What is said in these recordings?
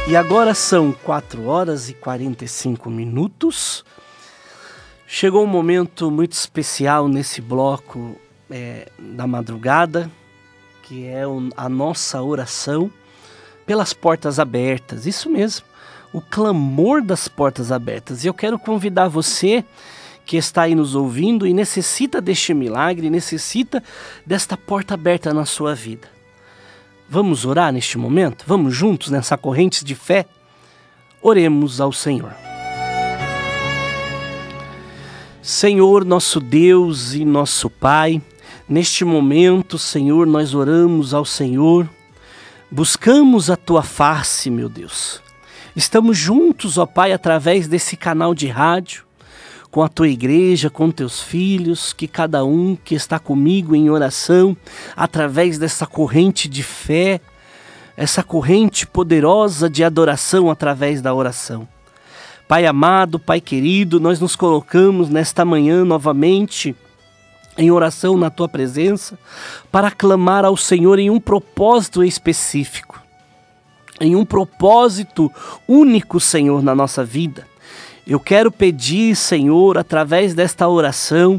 E agora são 4h45. Chegou um momento muito especial nesse bloco da madrugada, que é a nossa oração pelas portas abertas. Isso mesmo, o clamor das portas abertas. E eu quero convidar você que está aí nos ouvindo e necessita deste milagre, necessita desta porta aberta na sua vida. Vamos orar neste momento? Vamos juntos nessa corrente de fé? Oremos ao Senhor. Senhor, nosso Deus e nosso Pai, neste momento, Senhor, nós oramos ao Senhor, buscamos a Tua face, meu Deus. Estamos juntos, ó Pai, através desse canal de rádio, com a Tua igreja, com Teus filhos, que cada um que está comigo em oração, através dessa corrente de fé, essa corrente poderosa de adoração através da oração. Pai amado, Pai querido, nós nos colocamos nesta manhã novamente em oração na Tua presença para clamar ao Senhor em um propósito específico, em um propósito único, Senhor, na nossa vida. Eu quero pedir, Senhor, através desta oração,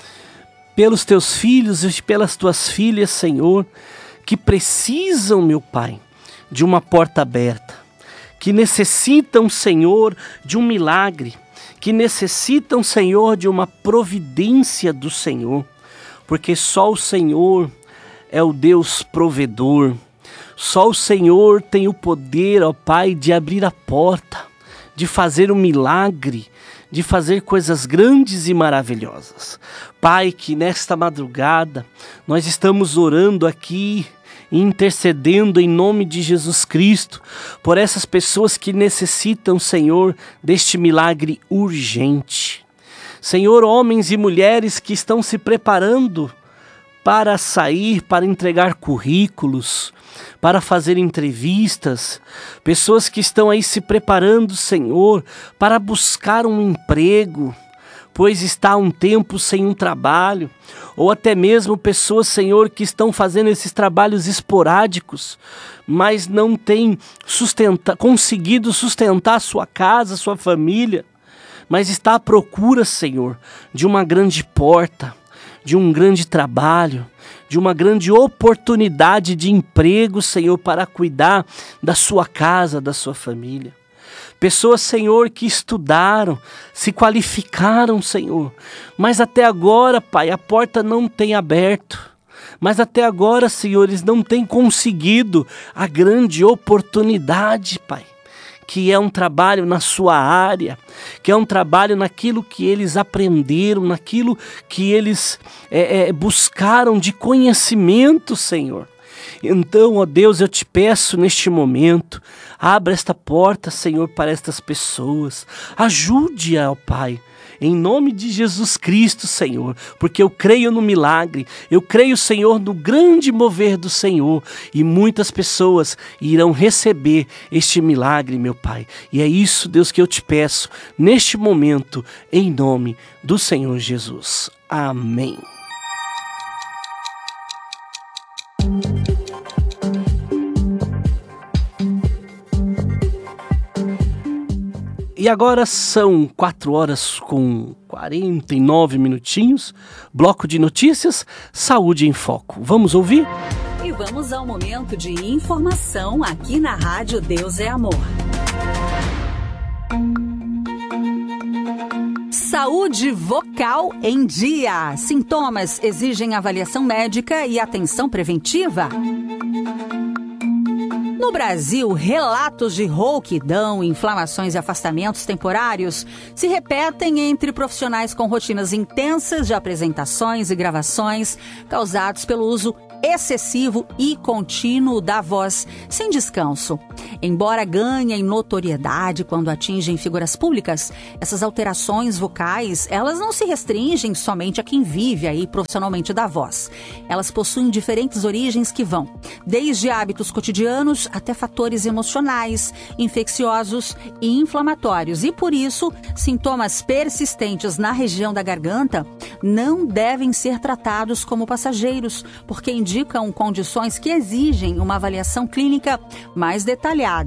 pelos Teus filhos e pelas Tuas filhas, Senhor, que precisam, meu Pai, de uma porta aberta, que necessitam, Senhor, de um milagre, que necessitam, Senhor, de uma providência do Senhor, porque só o Senhor é o Deus provedor, só o Senhor tem o poder, ó Pai, de abrir a porta, de fazer um milagre, de fazer coisas grandes e maravilhosas. Pai, que nesta madrugada nós estamos orando aqui e intercedendo em nome de Jesus Cristo por essas pessoas que necessitam, Senhor, deste milagre urgente. Senhor, homens e mulheres que estão se preparando para sair, para entregar currículos, para fazer entrevistas, pessoas que estão aí se preparando, Senhor, para buscar um emprego, pois está há um tempo sem um trabalho, ou até mesmo pessoas, Senhor, que estão fazendo esses trabalhos esporádicos, mas não têm conseguido sustentar sua casa, sua família, mas está à procura, Senhor, de uma grande porta, de um grande trabalho, de uma grande oportunidade de emprego, Senhor, para cuidar da sua casa, da sua família. Pessoas, Senhor, que estudaram, se qualificaram, Senhor, mas até agora, Pai, a porta não tem aberto. Mas até agora, Senhor, eles não têm conseguido a grande oportunidade, Pai, que é um trabalho na sua área, que é um trabalho naquilo que eles aprenderam, naquilo que eles buscaram de conhecimento, Senhor. Então, ó Deus, eu te peço neste momento, abra esta porta, Senhor, para estas pessoas, ajude-a, ó Pai, em nome de Jesus Cristo, Senhor, porque eu creio no milagre, eu creio, Senhor, no grande mover do Senhor, e muitas pessoas irão receber este milagre, meu Pai. E é isso, Deus, que eu te peço neste momento, em nome do Senhor Jesus. Amém. E agora são 4h49. Bloco de notícias, Saúde em Foco. Vamos ouvir? E vamos ao momento de informação aqui na Rádio Deus é Amor. Saúde vocal em dia. Sintomas exigem avaliação médica e atenção preventiva. No Brasil, relatos de rouquidão, inflamações e afastamentos temporários se repetem entre profissionais com rotinas intensas de apresentações e gravações causados pelo uso excessivo e contínuo da voz, sem descanso. Embora ganhem notoriedade quando atingem figuras públicas, essas alterações vocais, elas não se restringem somente a quem vive aí profissionalmente da voz. Elas possuem diferentes origens que vão desde hábitos cotidianos até fatores emocionais, infecciosos e inflamatórios. E por isso, sintomas persistentes na região da garganta não devem ser tratados como passageiros, porque indicam condições que exigem uma avaliação clínica mais detalhada.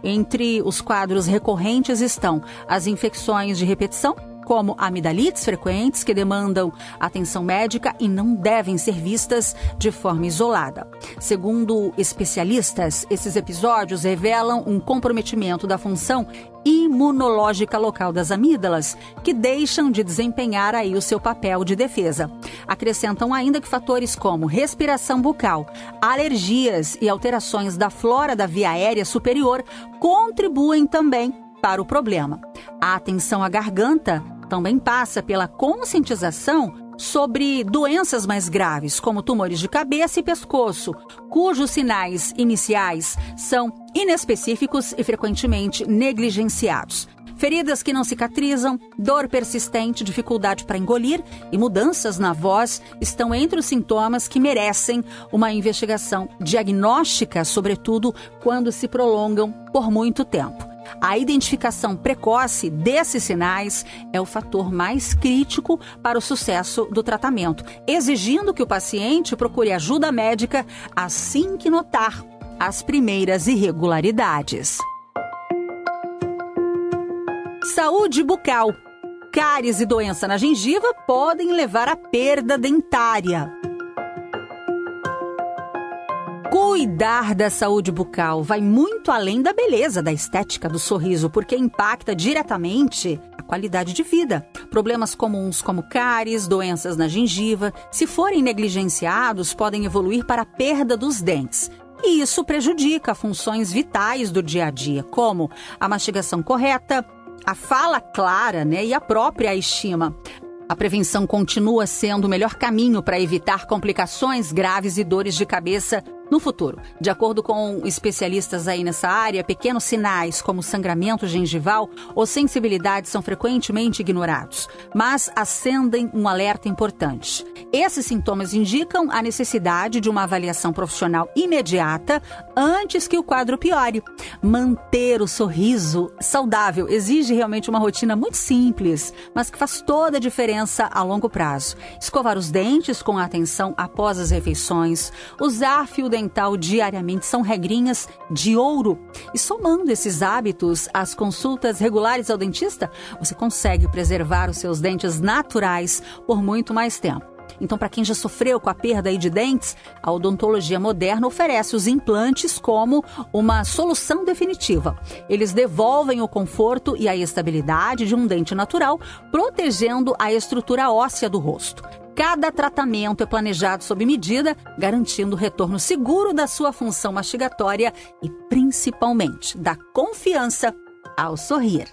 Entre os quadros recorrentes estão as infecções de repetição, como amidalites frequentes que demandam atenção médica e não devem ser vistas de forma isolada. Segundo especialistas, esses episódios revelam um comprometimento da função imunológica local das amígdalas, que deixam de desempenhar aí o seu papel de defesa. Acrescentam ainda que fatores como respiração bucal, alergias e alterações da flora da via aérea superior contribuem também para o problema. A atenção à garganta também passa pela conscientização sobre doenças mais graves, como tumores de cabeça e pescoço, cujos sinais iniciais são inespecíficos e frequentemente negligenciados. Feridas que não cicatrizam, dor persistente, dificuldade para engolir e mudanças na voz estão entre os sintomas que merecem uma investigação diagnóstica, sobretudo quando se prolongam por muito tempo. A identificação precoce desses sinais é o fator mais crítico para o sucesso do tratamento, exigindo que o paciente procure ajuda médica assim que notar as primeiras irregularidades. Saúde bucal. Cáries e doença na gengiva podem levar à perda dentária. Cuidar da saúde bucal vai muito além da beleza, da estética do sorriso, porque impacta diretamente a qualidade de vida. Problemas comuns como cáries, doenças na gengiva, se forem negligenciados, podem evoluir para a perda dos dentes. E isso prejudica funções vitais do dia a dia, como a mastigação correta, a fala clara, e a própria estima. A prevenção continua sendo o melhor caminho para evitar complicações graves e dores de cabeça no futuro. De acordo com especialistas aí nessa área, pequenos sinais como sangramento gengival ou sensibilidade são frequentemente ignorados, mas acendem um alerta importante. Esses sintomas indicam a necessidade de uma avaliação profissional imediata antes que o quadro piore. Manter o sorriso saudável exige realmente uma rotina muito simples, mas que faz toda a diferença a longo prazo. Escovar os dentes com atenção após as refeições, usar fio dental diariamente são regrinhas de ouro. E somando esses hábitos às consultas regulares ao dentista, você consegue preservar os seus dentes naturais por muito mais tempo. Então, para quem já sofreu com a perda de dentes, a odontologia moderna oferece os implantes como uma solução definitiva. Eles devolvem o conforto e a estabilidade de um dente natural, protegendo a estrutura óssea do rosto. Cada tratamento é planejado sob medida, garantindo o retorno seguro da sua função mastigatória e, principalmente, da confiança ao sorrir.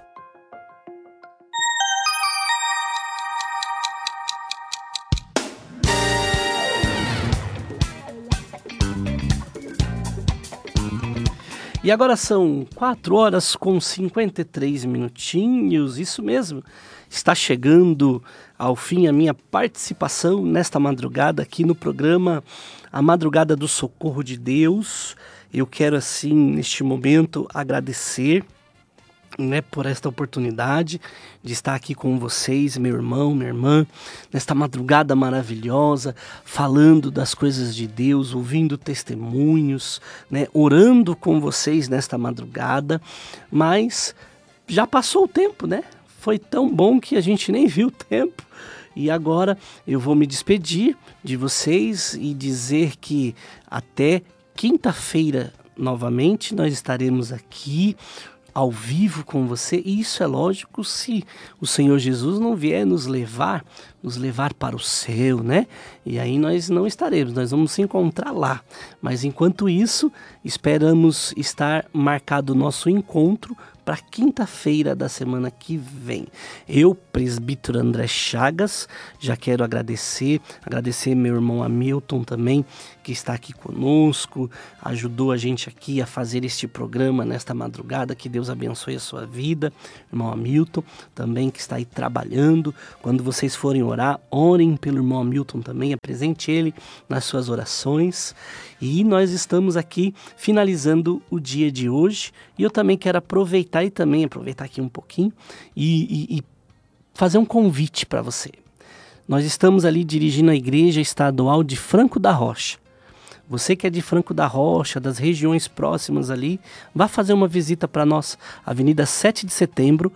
E agora são 4 horas com 53 minutinhos, isso mesmo. Está chegando ao fim a minha participação nesta madrugada aqui no programa A Madrugada do Socorro de Deus. Eu quero, assim, neste momento, agradecer, por esta oportunidade de estar aqui com vocês, meu irmão, minha irmã, nesta madrugada maravilhosa, falando das coisas de Deus, ouvindo testemunhos, orando com vocês nesta madrugada, mas já passou o tempo, Foi tão bom que a gente nem viu o tempo. E agora eu vou me despedir de vocês e dizer que até quinta-feira, novamente, nós estaremos aqui ao vivo com você, e isso é lógico se o Senhor Jesus não vier nos levar para o céu, E aí nós não estaremos, nós vamos se encontrar lá. Mas enquanto isso, esperamos estar marcado o nosso encontro para quinta-feira da semana que vem. Eu, presbítero André Chagas, já quero agradecer meu irmão Hamilton também, que está aqui conosco, ajudou a gente aqui a fazer este programa nesta madrugada. Que Deus abençoe a sua vida, irmão Hamilton, também que está aí trabalhando. Quando vocês forem orar, orem pelo irmão Hamilton também, apresente ele nas suas orações. E nós estamos aqui finalizando o dia de hoje, e eu também quero aproveitar aqui um pouquinho e fazer um convite para você. Nós estamos ali dirigindo a Igreja Estadual de Franco da Rocha. Você que é de Franco da Rocha, das regiões próximas ali, vá fazer uma visita para nós, Avenida 7 de Setembro,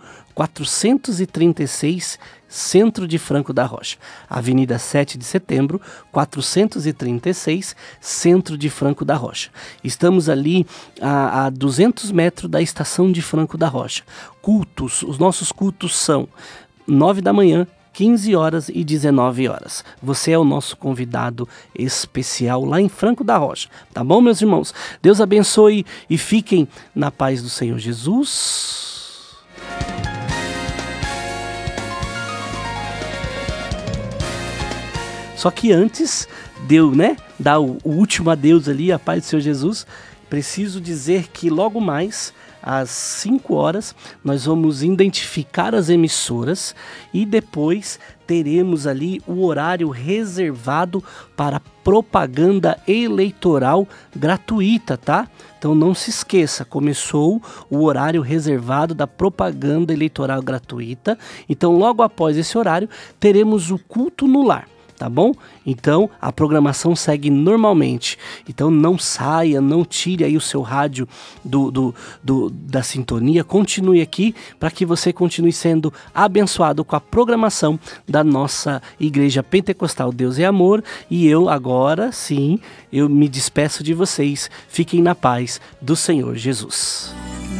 436, Centro de Franco da Rocha. Avenida 7 de Setembro, 436, Centro de Franco da Rocha. Estamos ali a 200 metros da estação de Franco da Rocha. Cultos, os nossos cultos são 9 da manhã, 15 horas e 19 horas. Você é o nosso convidado especial lá em Franco da Rocha. Tá bom, meus irmãos? Deus abençoe e fiquem na paz do Senhor Jesus. Só que antes de eu, dar o último adeus ali, a paz do Senhor Jesus, preciso dizer que logo mais, às 5 horas, nós vamos identificar as emissoras e depois teremos ali o horário reservado para propaganda eleitoral gratuita, tá? Então não se esqueça, começou o horário reservado da propaganda eleitoral gratuita. Então logo após esse horário, teremos o culto no lar. Tá bom? Então a programação segue normalmente. Então não saia, não tire aí o seu rádio da sintonia. Continue aqui para que você continue sendo abençoado com a programação da nossa Igreja Pentecostal Deus é Amor. E eu agora sim, eu me despeço de vocês. Fiquem na paz do Senhor Jesus.